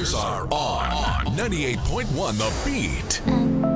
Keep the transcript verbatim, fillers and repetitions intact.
Tires are on ninety-eight point one The Beat.